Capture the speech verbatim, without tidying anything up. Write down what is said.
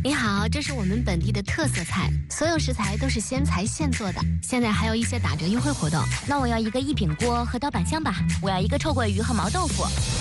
你好，这是我们本地的特色菜，所有食材都是鲜材现做的，现在还有一些打折优惠活动。 那我要一个一品锅和刀板香吧，我要一个臭鳜鱼和毛豆腐。